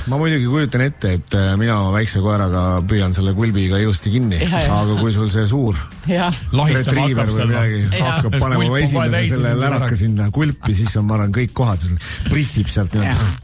ma muidugi kujutan ette, et mina väikse koeraga püüan selle kulbiga ilusti kinni, aga kui sul see suur retriiver või midagi hakkab panema esimese selle läraka sinna kulpi, siis on, ma arvan, kõik kohad pritsib sealt